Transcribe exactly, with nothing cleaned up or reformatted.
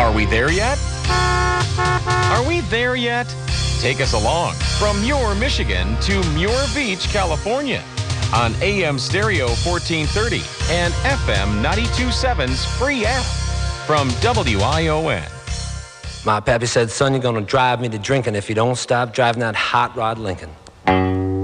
Are we there yet? Are we there yet? Take us along from Muir, Michigan to Muir Beach, California on A M Stereo fourteen thirty and F M ninety-two point seven's free app from W I O N. My pappy said, son, you're going to drive me to drinking if you don't stop driving that hot rod Lincoln.